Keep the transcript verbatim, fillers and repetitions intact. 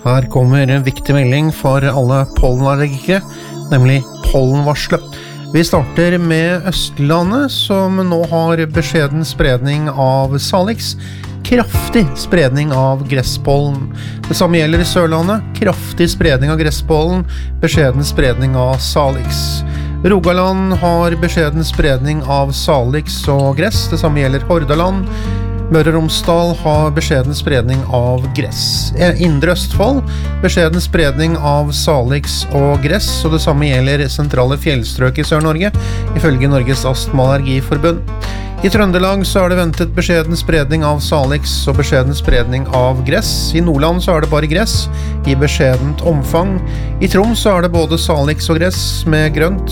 Her kommer en viktig melding for alle pollenallergikere, nemlig pollenvarslet. Vi starter med Østlandet, som nå har beskjeden spredning av Salix, kraftig spredning av gresspollen. Det samme gjelder i Sørlandet, kraftig spredning av gresspollen, beskjeden spredning av Salix. Rogaland har beskjeden spredning av Salix og gress, det samme gjelder Hordaland. Møre og Romsdal har beskjeden spredning av gress. Indre Østfold, beskjeden spredning av Salix og gress, og det samme gjelder sentrale fjellstrøk i Sør-Norge, ifølge Norges Astma- og Allergiforbund. I Trøndelag så er det ventet beskjeden spredning av Salix og beskjeden spredning av gress. I Nordland så er det bare gress, i beskjedent omfang. I Troms så er det både Salix og gress med grønt,